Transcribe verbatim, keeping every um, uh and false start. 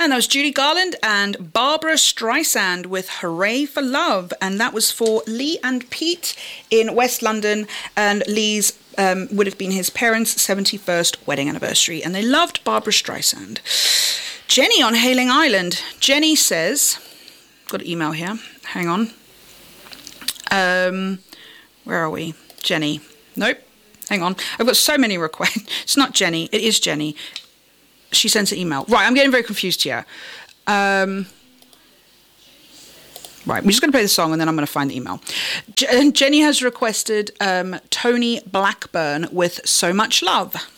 And that was Judy Garland and Barbara Streisand with Hooray for Love. And that was for Lee and Pete in West London. And Lee's um, would have been his parents' seventy-first wedding anniversary. And they loved Barbara Streisand. Jenny on Hailing Island. Jenny says, got an email here. Hang on. Um, where are we? Jenny. Nope. Hang on. I've got so many requests. It's not Jenny. It is Jenny. She sent an email. Right, I'm getting very confused here. Um, right, we're just going to play the song and then I'm going to find the email. J- Jenny has requested um, Tony Blackburn with So Much Love.